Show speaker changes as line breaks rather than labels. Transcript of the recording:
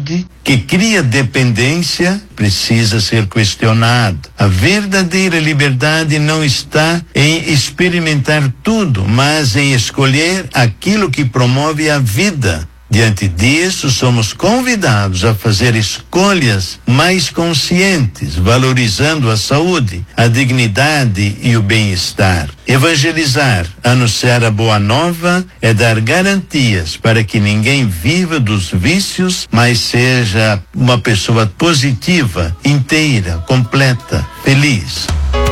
saúde, que cria dependência, precisa ser questionado. A verdadeira liberdade não está em experimentar tudo, mas em escolher aquilo que promove a vida. Diante disso, somos convidados a fazer escolhas mais conscientes, valorizando a saúde, a dignidade e o bem-estar. Evangelizar, anunciar a boa nova, é dar garantias para que ninguém viva dos vícios, mas seja uma pessoa positiva, inteira, completa, feliz.